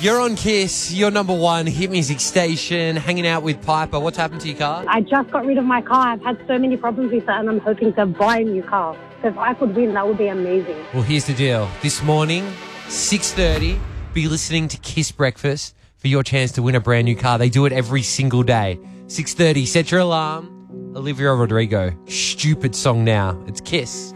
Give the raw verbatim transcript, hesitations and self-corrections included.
You're on Kiss, your number one hit music station, hanging out with Piper. What's happened to your car? I just got rid of my car. I've had so many problems with it, and I'm hoping to buy a new car. So if I could win, that would be amazing. Well, here's the deal. This morning, six thirty, be listening to Kiss Breakfast for your chance to win a brand new car. They do it every single day. six thirty, set your alarm. Olivia Rodrigo, stupid song now. It's Kiss.